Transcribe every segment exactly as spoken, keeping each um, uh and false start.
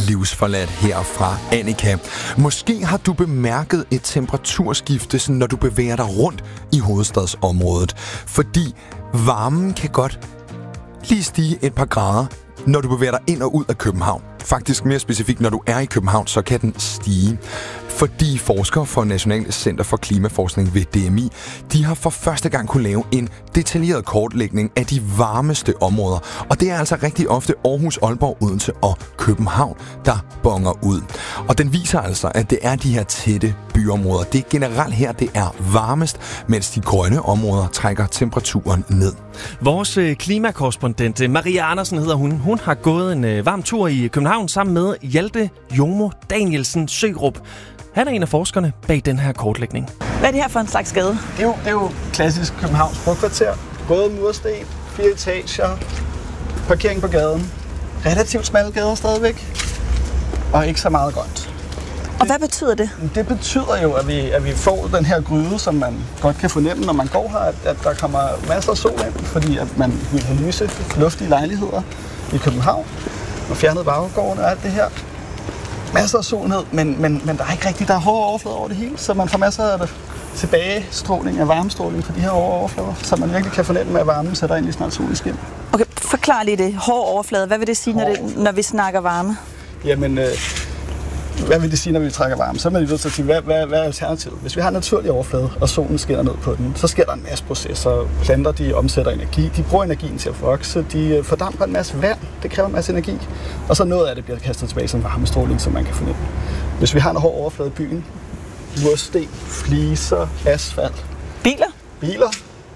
livsforladt her fra Annika. Måske har du bemærket et temperaturskifte, når du bevæger dig rundt i hovedstadsområdet. Fordi varmen kan godt lige stige et par grader, når du bevæger dig ind og ud af København. Faktisk mere specifikt, når du er i København, så kan den stige. Fordi forskere fra Nationalt Center for Klimaforskning ved D M I, de har for første gang kunne lave en detaljeret kortlægning af de varmeste områder. Og det er altså rigtig ofte Aarhus, Aalborg, Odense og København, der bonger ud. Og den viser altså, at det er de her tætte byområder. Det er generelt her, det er varmest, mens de grønne områder trækker temperaturen ned. Vores klimakorrespondent, Maria Andersen hedder hun, hun har gået en varm tur i København sammen med Hjalte Jomo Danielsen Sørup. Han er en af forskerne bag den her kortlægning. Hvad er det her for en slags gade? Det er jo, det er jo klassisk Københavns brokvarter. Røde mursten, fire etager, parkering på gaden. Relativt smalle gader stadigvæk, og ikke så meget grønt. Og hvad betyder det? Det betyder jo, at vi, at vi får den her gryde, som man godt kan fornemme, når man går her, at, at der kommer masser af sol ind, fordi at man vil have lyse, luftige lejligheder i København, og fjernet baggården og alt det her. Masser af sol ned, men, men, men der er ikke rigtig, der er hårde overflader over det hele, så man får masser af tilbagestråling af varmestråling på de her hårde overflader, så man virkelig kan fornemme, at varmen sætter ind lige snart sol i skin. Okay, forklar lige det. Hårde overflader, hvad vil det sige, når, det, når vi snakker varme? Jamen, øh, hvad vil det sige, når vi trækker varme? Så er man nødt til at sige, hvad, hvad, hvad er alternativet? Hvis vi har en naturlig overflade, og solen skinner ned på den, så sker der en masse processer. Planter, de omsætter energi, de bruger energien til at vokse, de fordamper en masse vand, det kræver en masse energi, og så noget af det bliver kastet tilbage som varmestråling, som man kan fornemme. Hvis vi har en hård overflade i byen, mursten, fliser, asfalt, biler, biler,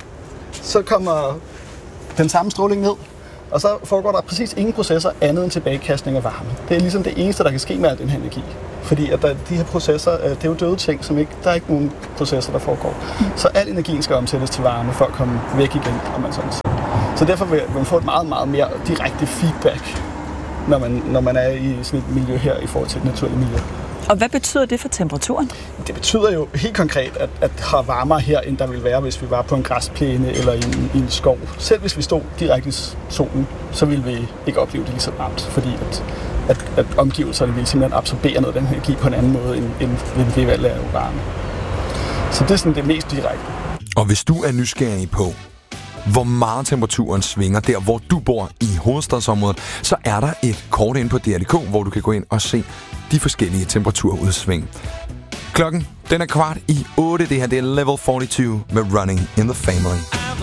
så kommer den samme stråling ned, og så foregår der præcis ingen processer andet end tilbagekastning af varme. Det er ligesom det eneste, der kan ske med al den her energi. Fordi at der, de her processer, det er jo døde ting, som ikke, der er ikke nogen processer, der foregår. Så al energien skal omsættes til varme for at komme væk igen, om man sådan siger. Så derfor vil man få et meget, meget mere direkte feedback, når man, når man er i sådan et miljø her i forhold til et naturligt miljø. Og hvad betyder det for temperaturen? Det betyder jo helt konkret, at, at der er varmere her, end der ville være, hvis vi var på en græsplæne eller i en, i en skov. Selv hvis vi stod direkte i solen, så ville vi ikke opleve det lige så varmt, fordi at, at, at omgivelserne ville simpelthen absorbere noget af den energi på en anden måde, end, end ved valg af varme. Så det er sådan det mest direkte. Og hvis du er nysgerrig på, hvor meget temperaturen svinger der, hvor du bor i hovedstadsområdet, så er der et kort ind på D R punktum D K, hvor du kan gå ind og se de forskellige temperaturudsving. Klokken, den er kvart i otte. Det her, det er Level fireogfyrre med Running in the Family.